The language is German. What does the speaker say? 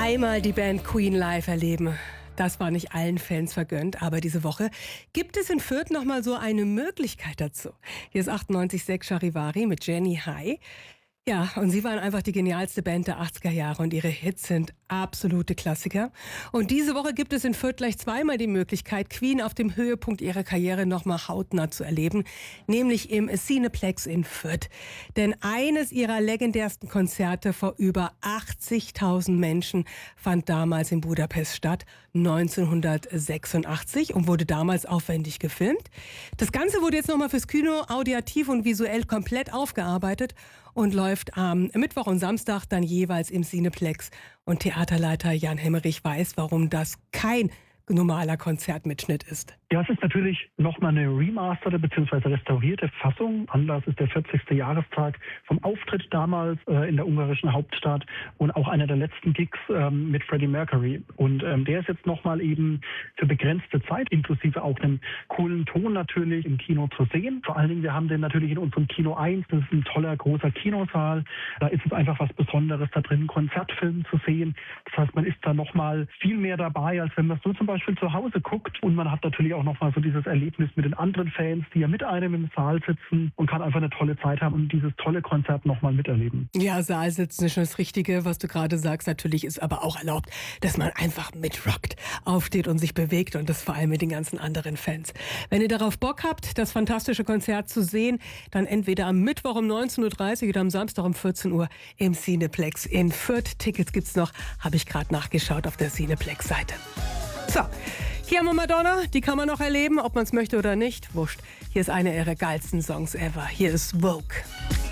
Einmal die Band Queen live erleben. Das war nicht allen Fans vergönnt, aber diese Woche gibt es in Fürth noch mal so eine Möglichkeit dazu. Hier ist 98.6 Charivari mit Jenny High. Ja, und sie waren einfach die genialste Band der 80er Jahre und ihre Hits sind absolute Klassiker. Und diese Woche gibt es in Fürth gleich zweimal die Möglichkeit, Queen auf dem Höhepunkt ihrer Karriere nochmal hautnah zu erleben, nämlich im Cineplex in Fürth. Denn eines ihrer legendärsten Konzerte vor über 80.000 Menschen fand damals in Budapest statt, 1986, und wurde damals aufwendig gefilmt. Das Ganze wurde jetzt nochmal fürs Kino audiativ und visuell komplett aufgearbeitet und läuft am Mittwoch und Samstag dann jeweils im Cineplex. Und Theaterleiter Jan Hemmerich weiß, warum das kein normaler Konzertmitschnitt ist. Ja, es ist natürlich nochmal eine remasterte bzw. restaurierte Fassung. Anlass ist der 40. Jahrestag vom Auftritt damals in der ungarischen Hauptstadt und auch einer der letzten Gigs mit Freddie Mercury. Und der ist jetzt nochmal eben für begrenzte Zeit, inklusive auch einem coolen Ton natürlich, im Kino zu sehen. Vor allen Dingen, wir haben den natürlich in unserem Kino 1, das ist ein toller, großer Kinosaal. Da ist es einfach was Besonderes, da drin Konzertfilme zu sehen. Das heißt, man ist da nochmal viel mehr dabei, als wenn man so zum Beispiel zu Hause guckt. Und man hat natürlich auch nochmal so dieses Erlebnis mit den anderen Fans, die ja mit einem im Saal sitzen und kann einfach eine tolle Zeit haben und dieses tolle Konzert nochmal miterleben. Ja, Saalsitzen ist schon das Richtige, was du gerade sagst. Natürlich ist aber auch erlaubt, dass man einfach mitrockt, aufsteht und sich bewegt, und das vor allem mit den ganzen anderen Fans. Wenn ihr darauf Bock habt, das fantastische Konzert zu sehen, dann entweder am Mittwoch um 19.30 Uhr oder am Samstag um 14 Uhr im Cineplex in Fürth. Tickets gibt's noch, habe ich gerade nachgeschaut auf der Cineplex-Seite. So, hier haben wir Madonna, die kann man noch erleben, ob man es möchte oder nicht, wurscht. Hier ist einer ihrer geilsten Songs ever. Hier ist Vogue.